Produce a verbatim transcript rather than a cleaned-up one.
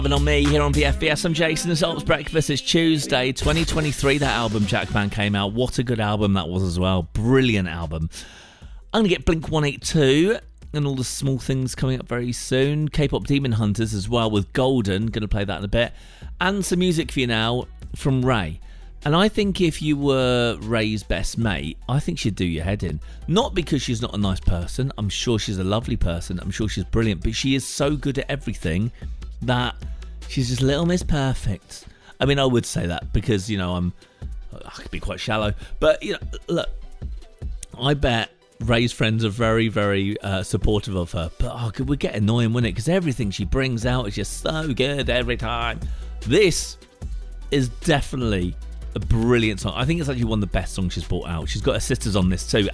On me here on V F B S. I'm Jason. It's Ops Breakfast. It's Tuesday, twenty twenty-three. That album, Jackman, came out. What a good album that was as well. Brilliant album. I'm going to get Blink one eighty-two and all the small things coming up very soon. K-pop Demon Hunters as well with Golden. Going to play that in a bit. And some music for you now from Ray. And I think if you were Ray's best mate, I think she'd do your head in. Not because she's not a nice person. I'm sure she's a lovely person. I'm sure she's brilliant. But she is so good at everything that she's just Little Miss Perfect. I mean, I would say that because, you know, I'm I could be quite shallow. But, you know, look, I bet Ray's friends are very, very uh, supportive of her. But oh, it would get annoying, wouldn't it? Because everything she brings out is just so good every time. This is definitely a brilliant song. I think it's actually one of the best songs she's brought out. She's got her sisters on this too.